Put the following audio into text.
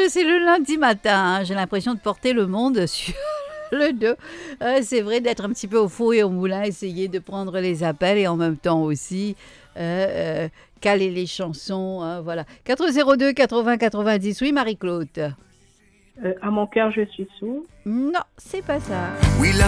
c'est le lundi matin. J'ai l'impression de porter le monde sur le dos. C'est vrai d'être un petit peu au four et au moulin, essayer de prendre les appels et en même temps aussi caler les chansons. Voilà. 402 80 90. Oui, Marie-Claude. À mon cœur, je suis sourd. Non, c'est pas ça. Oui,